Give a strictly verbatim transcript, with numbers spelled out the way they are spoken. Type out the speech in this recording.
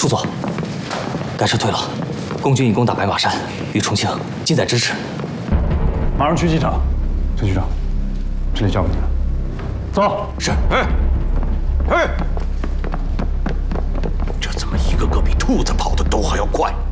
副座，该撤退了。共军已攻打白马山与重庆，近在咫尺。 马上去机场。陈局长，这里交给你了。走。 是。 哎，哎，这怎么一个个比兔子跑的都还要快？